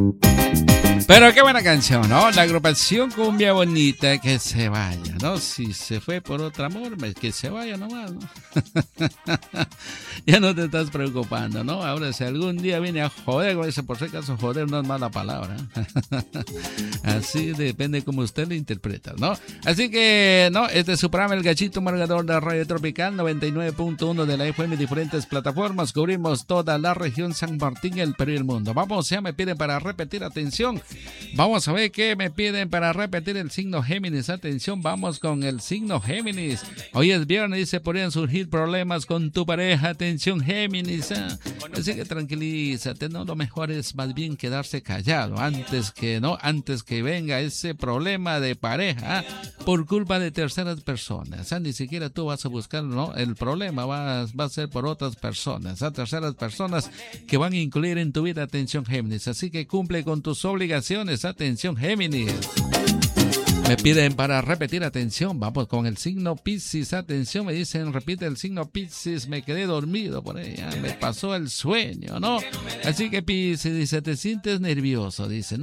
Pero qué buena canción, ¿no? La agrupación Cumbia Bonita, que se vaya, ¿no? Si se fue por otro amor, que se vaya nomás, ¿no? Ya no te estás preocupando, ¿no? Ahora si algún día viene a joder, como dice, por si acaso joder no es mala palabra. Así depende como usted lo interpreta, ¿no? Así que, ¿no? Este es su programa El Gachito Margador de Radio Tropical 99.1 de la FM, diferentes plataformas. Cubrimos toda la región San Martín, el Perú y el mundo. Vamos, ya me piden para repetir, atención. Vamos a ver qué me piden para repetir el signo Géminis. Atención, vamos con el signo Géminis. Hoy es viernes y se podrían surgir problemas con tu pareja. Atención, Géminis. Así que tranquilízate, ¿no? Lo mejor es más bien quedarse callado antes que venga ese problema de pareja por culpa de terceras personas. Ni siquiera tú vas a buscar, ¿no? El problema va a ser por otras personas, terceras personas que van a incluir en tu vida. Atención, Géminis. Así que cumple con tus obligaciones. Atención, Géminis. Me piden para repetir, atención, vamos con el signo Piscis. Atención, me dicen, repite el signo Piscis. Me quedé dormido por ahí, me pasó el sueño, ¿no? Así que Piscis dice, te sientes nervioso, dice,